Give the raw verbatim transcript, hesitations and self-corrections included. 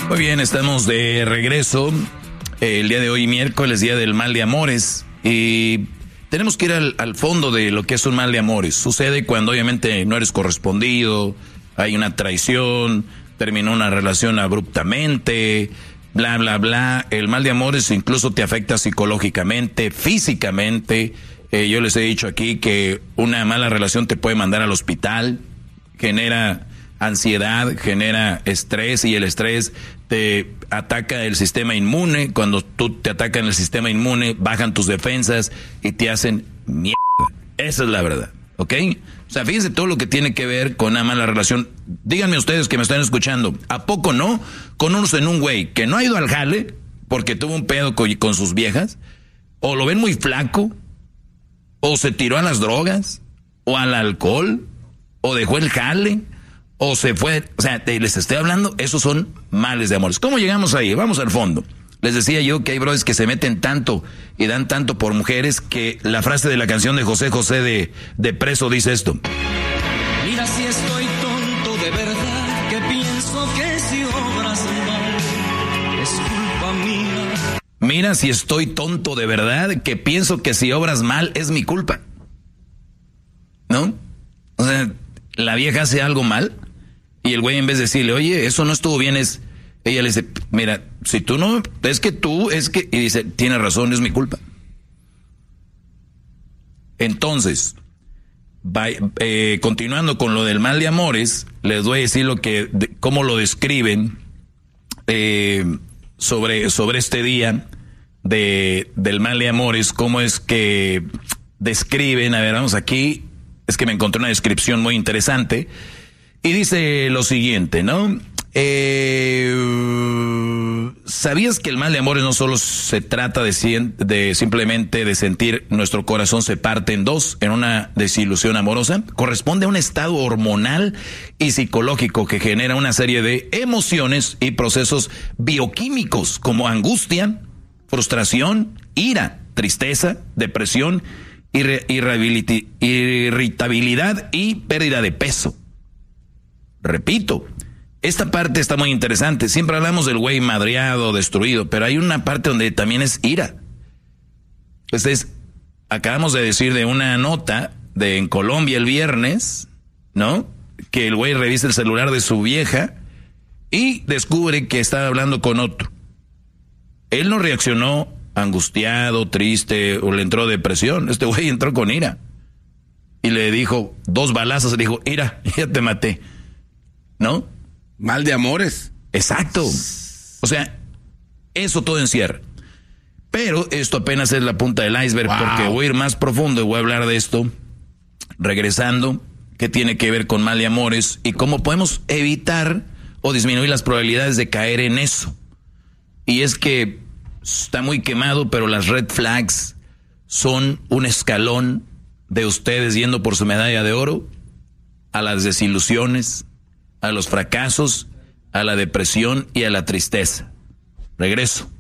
Muy bien, estamos de regreso. El día de hoy, miércoles, día del mal de amores. Y tenemos que ir al, al fondo de lo que es un mal de amores. Sucede cuando obviamente no eres correspondido, hay una traición, terminó una relación abruptamente, bla, bla, bla. El mal de amores incluso te afecta psicológicamente, físicamente. Eh, yo les he dicho aquí que una mala relación te puede mandar al hospital, genera ansiedad, genera estrés, y el estrés te ataca el sistema inmune. Cuando tú te atacan el sistema inmune, bajan tus defensas y te hacen mierda. Esa es la verdad, ¿ok? O sea, fíjense todo lo que tiene que ver con una mala relación. Díganme ustedes que me están escuchando, ¿a poco no conocen un güey que no ha ido al jale porque tuvo un pedo con, con sus viejas? O lo ven muy flaco, o se tiró a las drogas, o al alcohol, o dejó el jale, o se fue. O sea, te, les estoy hablando, esos son males de amores. ¿Cómo llegamos ahí? Vamos al fondo. Les decía yo que hay brothers que se meten tanto y dan tanto por mujeres que la frase de la canción de José José de, de Preso dice esto. Mira si estoy tonto de verdad, que pienso que si obras mal es culpa mía. Mira si estoy tonto de verdad, que pienso que si obras mal es mi culpa. ¿No? O sea, la vieja hace algo mal y el güey, en vez de decirle, oye, eso no estuvo bien, es... Ella le dice, mira, si tú no, es que tú, es que... Y dice, tiene razón, es mi culpa. Entonces, va, eh, continuando con lo del mal de amores, les voy a decir lo que, de, cómo lo describen eh, sobre, sobre este día de, del mal de amores, cómo es que describen, a ver, vamos aquí, es que me encontré una descripción muy interesante, y dice lo siguiente, ¿no? Eh, ¿Sabías que el mal de amores no solo se trata de, de simplemente de sentir nuestro corazón se parte en dos en una desilusión amorosa? Corresponde a un estado hormonal y psicológico que genera una serie de emociones y procesos bioquímicos como angustia, frustración, ira, tristeza, depresión, irre, irritabilidad y pérdida de peso. Repito, esta parte está muy interesante. Siempre hablamos del güey madreado, destruido, pero hay una parte donde también es ira. Entonces, acabamos de decir de una nota de en Colombia el viernes, ¿no? Que el güey revisa el celular de su vieja y descubre que estaba hablando con otro. Él no reaccionó angustiado, triste, o le entró depresión. Este güey entró con ira. Y le dijo, dos balazos, le dijo, ira, ya te maté. ¿No? Mal de amores. Exacto. O sea, eso todo encierra. Pero esto apenas es la punta del iceberg, wow. Porque voy a ir más profundo y voy a hablar de esto regresando, que tiene que ver con mal de amores y cómo podemos evitar o disminuir las probabilidades de caer en eso. Y es que está muy quemado, pero las red flags son un escalón de ustedes yendo por su medalla de oro a las desilusiones, a los fracasos, a la depresión y a la tristeza. Regreso.